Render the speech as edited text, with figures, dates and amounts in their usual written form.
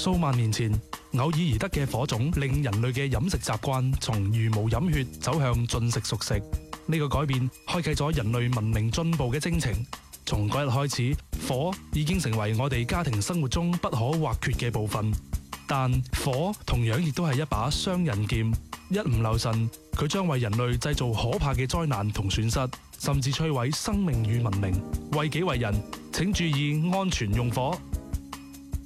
數萬年前，偶爾而得嘅火種，令人類嘅飲食習慣從茹毛飲血走向進食熟食。呢個改變開啟咗人類文明進步嘅征程。從嗰日開始，火已經成為我哋家庭生活中不可或缺嘅部分。但火同樣亦都係一把雙刃劍，一唔留神，佢將為人類製造可怕嘅災難同損失，甚至摧毀生命與文明。為己為人，請注意安全用火。